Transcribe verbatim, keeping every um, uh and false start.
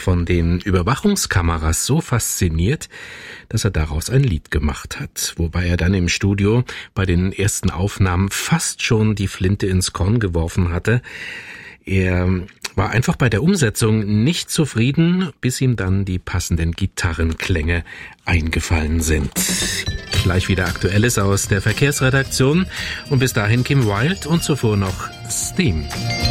von den Überwachungskameras so fasziniert, dass er daraus ein Lied gemacht hat, wobei er dann im Studio bei den ersten Aufnahmen fast schon die Flinte ins Korn geworfen hatte. Er war einfach bei der Umsetzung nicht zufrieden, bis ihm dann die passenden Gitarrenklänge eingefallen sind. Gleich wieder Aktuelles aus der Verkehrsredaktion und bis dahin Kim Wilde und zuvor noch Steam.